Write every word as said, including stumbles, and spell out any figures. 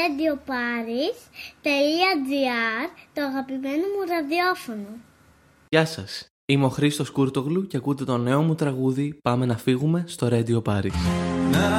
radio paris τελεία gr, το αγαπημένο μου ραδιόφωνο. Γεια σας, είμαι ο Χρήστος Κούρτογλου και ακούτε το νέο μου τραγούδι «Πάμε να φύγουμε» στο Radio Paris.